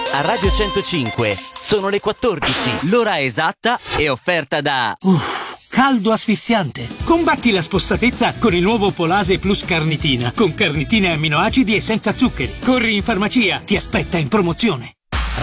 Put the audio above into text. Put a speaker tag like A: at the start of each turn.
A: A Radio 105 sono le 14. L'ora esatta è offerta da...
B: caldo asfissiante. Combatti la spossatezza con il nuovo Polase Plus Carnitina, con carnitina e amminoacidi e senza zuccheri. Corri in farmacia, ti aspetta in promozione.